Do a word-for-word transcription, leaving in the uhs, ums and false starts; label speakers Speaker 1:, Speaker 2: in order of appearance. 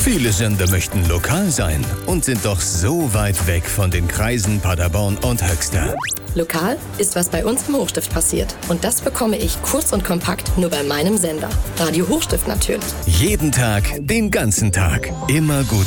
Speaker 1: Viele Sender möchten lokal sein und sind doch so weit weg von den Kreisen Paderborn und Höxter.
Speaker 2: Lokal ist, was bei uns im Hochstift passiert. Und das bekomme ich kurz und kompakt nur bei meinem Sender. Radio Hochstift natürlich.
Speaker 1: Jeden Tag, den ganzen Tag. Immer gut